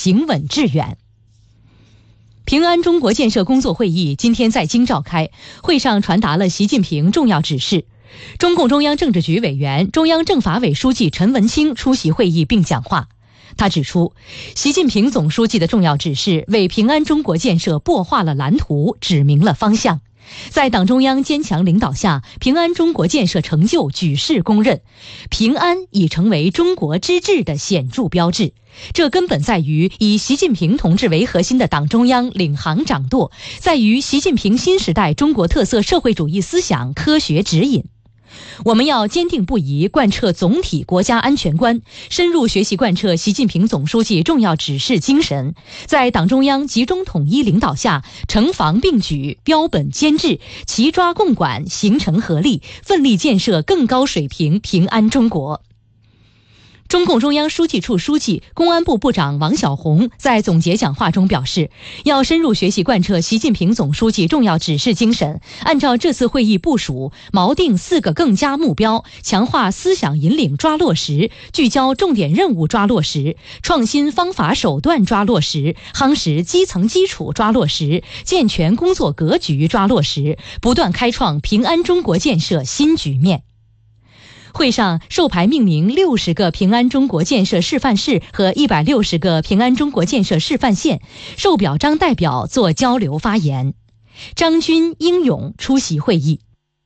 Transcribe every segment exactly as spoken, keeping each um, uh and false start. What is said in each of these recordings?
行稳致远。平安中国建设工作会议今天在京召开，会上传达了习近平重要指示。中共中央政治局委员、中央政法委书记陈文清出席会议并讲话。他指出，习近平总书记的重要指示为平安中国建设擘画了蓝图，指明了方向。在党中央坚强领导下，平安中国建设成就举世公认，平安已成为中国之治的显著标志。这根本在于以习近平同志为核心的党中央领航掌舵，在于习近平新时代中国特色社会主义思想科学指引。我们要坚定不移贯彻总体国家安全观，深入学习贯彻习近平总书记重要指示精神，在党中央集中统一领导下，承防并举，标本兼治，齐抓共管，形成合力，奋力建设更高水平平安中国。中共中央书记处书记、公安部部长王小洪在总结讲话中表示，要深入学习贯彻习近平总书记重要指示精神，按照这次会议部署，锚定四个更加目标，强化思想引领抓落实，聚焦重点任务抓落实，创新方法手段抓落实，夯实基层基础抓落实，健全工作格局抓落实，不断开创平安中国建设新局面。会上授牌命名六十个平安中国建设示范市和一百六十个平安中国建设示范县，受表彰代表作交流发言。张军、英勇出席会议。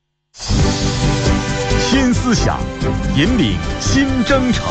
新思想，引领新征程。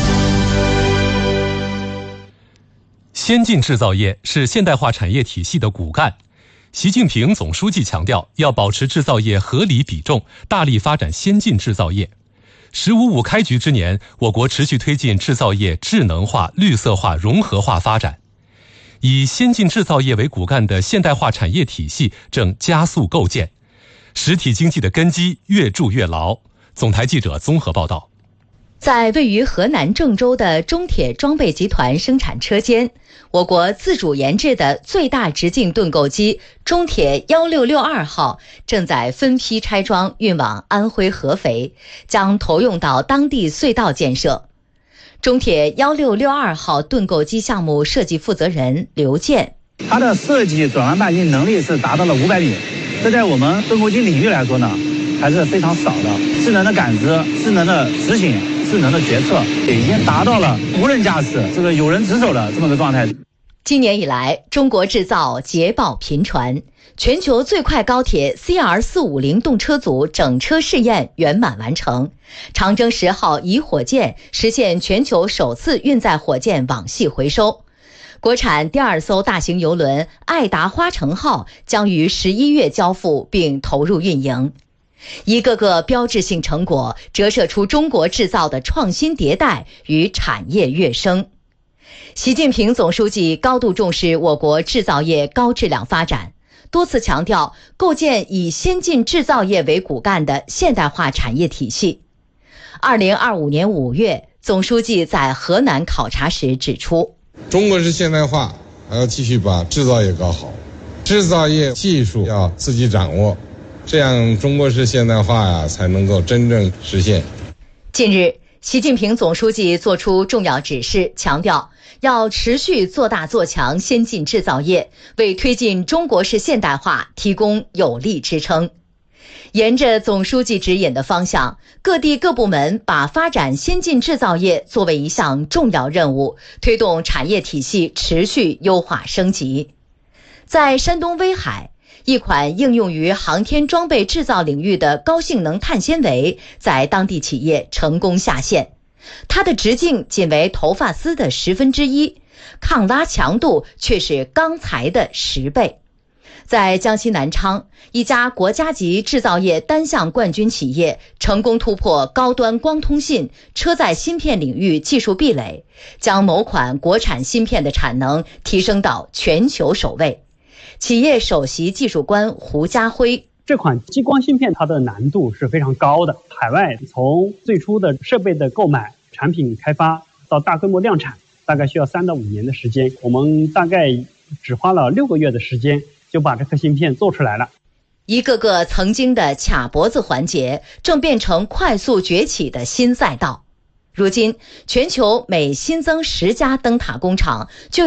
先进制造业是现代化产业体系的骨干。习近平总书记强调，要保持制造业合理比重，大力发展先进制造业。十五五开局之年，我国持续推进制造业智能化、绿色化、融合化发展，以先进制造业为骨干的现代化产业体系正加速构建，实体经济的根基越筑越牢。总台记者综合报道。 在位于河南郑州的中铁装备集团生产车间，我国自主研制的最大直径盾构机中铁一六六二号正在分批拆装运往安徽合肥，将投用到当地隧道建设。中铁一六六二号盾构机项目设计负责人刘健， 它的设计转弯半径能力是达到了五百米，这在我们盾构机领域来说呢，还是非常少的。智能的感知、智能的执行、智能的决策，已经达到了无人驾驶、这个有人值守的这么个状态。 今年以来，中国制造捷报频传，全球最快高铁 C R 四五零 动车组整车试验圆满完成，长征十号乙火箭实现全球首次运载火箭网系回收。国产第二艘大型邮轮爱达花城号将于十一月交付并投入运营。一个个标志性成果折射出中国制造的创新迭代与产业跃升。习近平总书记高度重视我国制造业高质量发展，多次强调构建以先进制造业为骨干的现代化产业体系。二零二五年五月，总书记在河南考察时指出， 中国式现代化还要继续把制造业搞好，制造业技术要自己掌握，这样中国式现代化呀才能够真正实现。 近日，习近平总书记作出重要指示，强调要持续做大做强先进制造业，为推进中国式现代化提供有力支撑。沿着总书记指引的方向，各地各部门把发展先进制造业作为一项重要任务，推动产业体系持续优化升级。在山东威海，一款应用于航天装备制造领域的高性能碳纤维在当地企业成功下线，它的直径仅为头发丝的十分之一，抗拉强度却是钢材的十倍。在江西南昌，一家国家级制造业单项冠军企业成功突破高端光通信、车载芯片领域技术壁垒，将某款国产芯片的产能提升到全球首位。企业首席技术官胡家辉， 这款激光芯片它的难度是非常高的，海外从最初的设备的购买、产品开发到大规模量产，大概需要三到五年的时间，我们大概只花了六个月的时间就把这颗芯片做出来了。 一个个曾经的卡脖子环节正变成快速崛起的新赛道。如今，全球每新增十家灯塔工厂就